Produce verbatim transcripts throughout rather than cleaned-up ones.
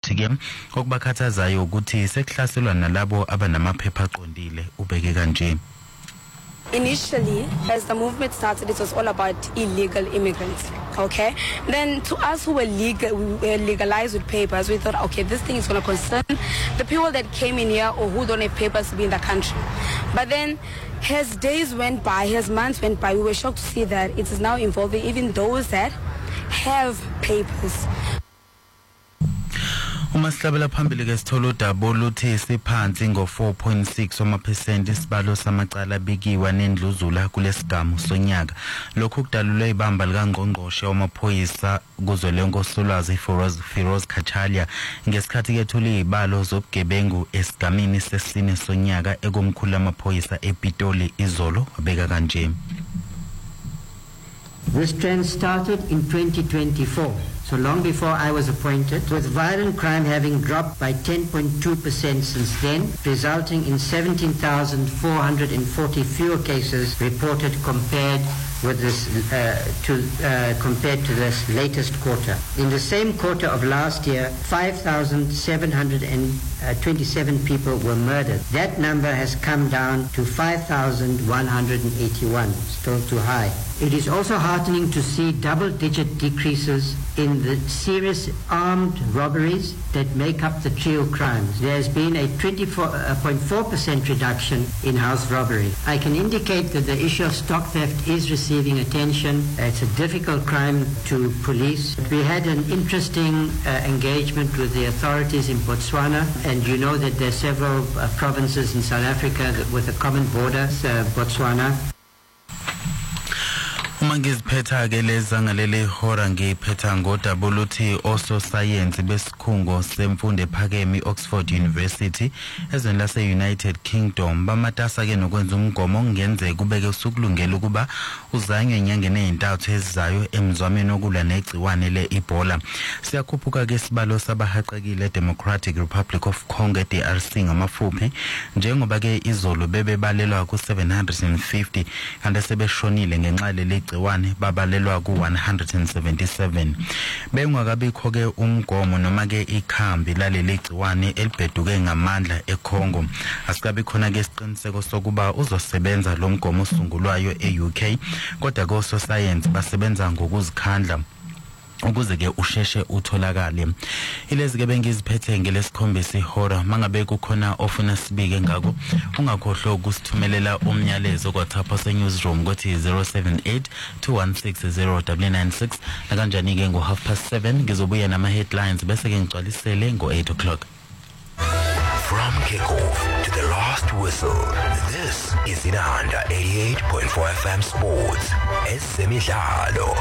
uthi ke okubakhathazayo ukuthi sekuhlaselwa nalabo abanamaphepha aqondile ubeke kanje. Initially, as the movement started, it was all about illegal immigrants, okay? Then to us who were legal, we were legalized with papers, we thought, okay, this thing is going to concern the people that came in here or who don't have papers to be in the country. But then, as days went by, as months went by, we were shocked to see that it is now involving even those that have papers. Umaslabela phambili ke sithola udaba oluthi siphansi ngo four point six amapercent isibalo samacala bikiwa nendluzula kulesigamu sonyaka. Lokhu kudalulwe ibamba likangqongqoshe wamaphoyisa kuzolonke uSolwazi Firoz Kachalia ngesikhathi kethula izibalo zobugebengu esigamini sesine sonyaka ekomkhulu amaphoyisa ePitoli izolo wabeka kanje. This trend started in twenty twenty-four, so long before I was appointed, with violent crime having dropped by ten point two percent since then, resulting in seventeen thousand four hundred forty fewer cases reported compared with this uh, to uh, compared to this latest quarter. In the same quarter of last year, five thousand seven hundred twenty-seven people were murdered. That number has come down to five thousand one hundred eighty-one, still too high. It is also heartening to see double-digit decreases in the serious armed robberies that make up the trio crimes. There has been a twenty-four point four percent reduction in house robbery. I can indicate that the issue of stock theft is receiving attention. It's a difficult crime to police. We had an interesting uh, engagement with the authorities in Botswana, and you know that there are several uh, provinces in South Africa that, with a common border, uh, Botswana. Mangiziphetha ke leza ngaleli hora ngiphetha ngodaba oluthi oso science besikhungo semfundo ephakeme Oxford University ezweni lase United Kingdom bamatasa ke nokwenza umgomo ongenzeka kubeke usukulungela ukuba uzanywe enyangeni ezintathu ezizayo emzwameni okulwa negciwane le Ebola. Siyakhuphuka ke isibalo sabahaqekile Democratic Republic of Congo D R C ngamafuphi njengoba ke izolo bebebalelwa ku seven hundred fifty kanti sebeshonile ngenxa leli gciwane babalelwa ku one hundred seventy-seven. Bengakabikho ke umgomo noma ke ikhambi laleli gciwane elibheduke ngamandla eCongo. Asikabi khona ke isiqiniseko sokuba uzosebenza lo mgomo osungulwayo eU K, kodwa ko science basebenza ngokuzikhandla ukuze ke usheshe utholakale. Ilezi ke bengiziphethe ngelesikhombisa ihora mangabe kukhona ofuna sibike ngako ungakhohlwa ukusithumelela umnyalezo kwaThapha se newsroom ngothi zero seven eight two one six zero nine nine six na kanjani ke ngo half past seven ngizobuya nama headlines bese ke ngicwalisele ngo eight o'clock. From kickoff to the last whistle, this is Inanda eighty-eight point four F M Sports. Esemidlalo.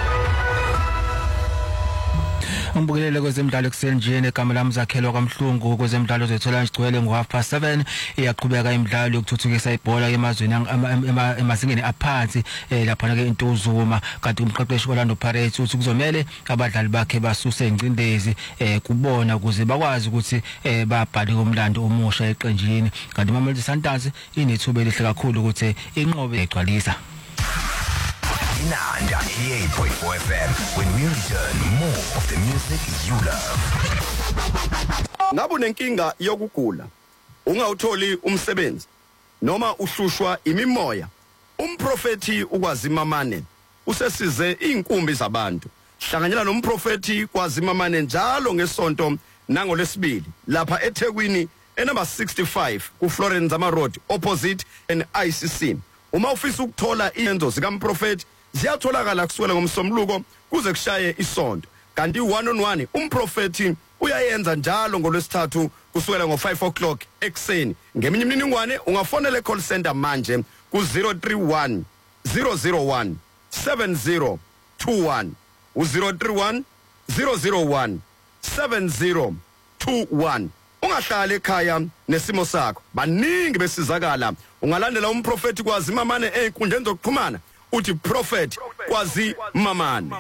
Umbukelele kwezemidlalo kusenjene egama lami Zakhelwa kaMhlungu kwezemidlalo zethola igcwele ngo half past seven iyaqhubeka imidlalo yokuthuthukisa ibhola emazweni emazingeni aphansi lapha ke intuzuma kanti umqeqeshi Orlando Pirates uthi kuzomela abadlali bakhe basuse ingcindezi kubona ukuze bakwazi ukuthi babhale umlando omusha eqenjini kanti Mamelodi Sundowns inethuba elihle kakhulu ukuthi inqobe egcwalisa. Inanda eighty-eight point four F M. When we return, more of the music you love. Ngabe unenkinga yokugula, ungawutholi umsebenzi noma uhlushwa imimoya, umprofeti ukwazimamane usesize inkumbi zabantu. Hlanganyela nomprofeti kwazimamane njalo ngesonto nangolesibili lapha eThekwini enumber sixty-five ku Florence Zama Road opposite an I C C. Uma ufisa ukuthola izenzo zikaMprofeti ziyatholakala kusukela ngomsombuluko kuze kushaye isonto. Kanti one on one umprofeti uyayenza njalo ngolwesithathu kusukela ngo five o'clock ekseni. Ngeminye imininingwane ungafonela call center manje ku zero three one zero zero one seven zero two one u zero three one zero zero one seven zero two one. Ungahlala ekhaya nesimo sakho baningi besizakala ungalandela umprofeti kwazimamane einkundleni zokuxhumana uthi prophet kwazimamane.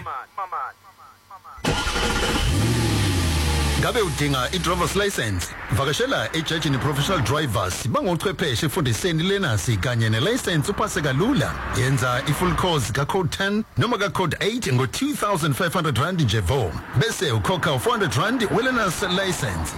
Ngabe udinga i-driver's license? Vakashela ejajini professional drivers bangochwepheshe efundiseni lenasi kanye ne-license upase kalula. Yenza i-full course ka-code ten noma ka-code eight ngo two thousand five hundred rand nje vo. Bese ukhokha four hundred rand welenas license.